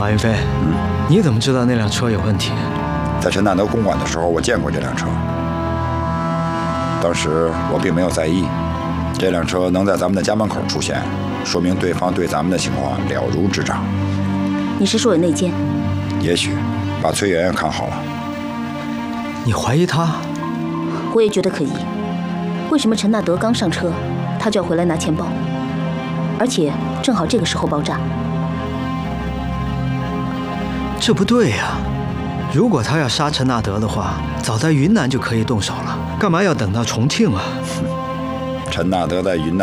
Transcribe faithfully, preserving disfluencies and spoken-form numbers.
马云飞，嗯，你怎么知道那辆车有问题？ 在陈大德公馆的时候，我见过这辆车。当时我并没有在意，这辆车能在咱们的家门口出现，说明对方对咱们的情况了如指掌。 你是说有内奸？ 也许，把崔媛媛看好了。 你怀疑他？ 我也觉得可疑。为什么陈大德刚上车，他就要回来拿钱包？而且正好这个时候爆炸。 这不对呀！如果他要杀陈大德的话，早在云南就可以动手了，干嘛要等到重庆啊？ 陈大德在云南